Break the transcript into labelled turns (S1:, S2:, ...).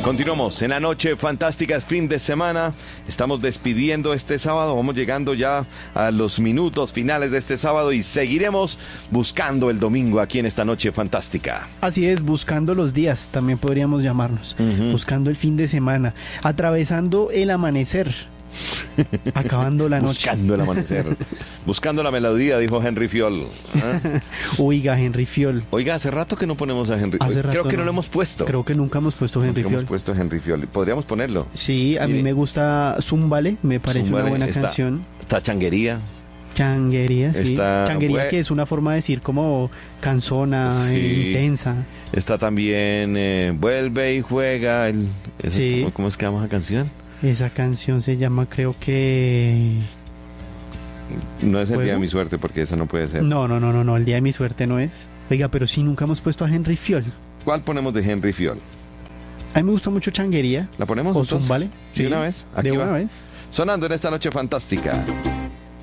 S1: Continuamos en la noche fantástica, es fin de semana. Estamos despidiendo este sábado. Vamos llegando ya a los minutos finales de este sábado y seguiremos buscando el domingo aquí en esta noche fantástica.
S2: Así es, buscando los días, también podríamos llamarnos. Buscando el fin de semana, atravesando el amanecer. Acabando la noche.
S1: Buscando el amanecer. Buscando la melodía, dijo Henry Fiol.
S2: Oiga, Henry Fiol.
S1: Oiga, hace rato que no ponemos a Henry. Creo que no lo hemos puesto.
S2: Creo que nunca hemos puesto Henry Fiol.
S1: Hemos puesto Henry Fiol. Podríamos ponerlo.
S2: Sí, a mí me gusta Zúmbale, me parece Zúmbale, una buena canción.
S1: Está Changuería.
S2: Changuería, sí. Changuería, que es una forma de decir como cansona, sí. Intensa.
S1: Está también Vuelve y Juega.
S2: Sí.
S1: ¿Cómo es que llama esa canción?
S2: Esa canción se llama, creo que...
S1: No es el Día de mi Suerte, porque esa no puede ser.
S2: No, el Día de mi Suerte no es. Oiga, pero sí, nunca hemos puesto a Henry Fiol.
S1: ¿Cuál ponemos de Henry Fiol?
S2: A mí me gusta mucho Changuería.
S1: ¿La ponemos entonces?
S2: ¿Vale?
S1: ¿De una vez?
S2: Aquí de una vez.
S1: Sonando en esta noche fantástica.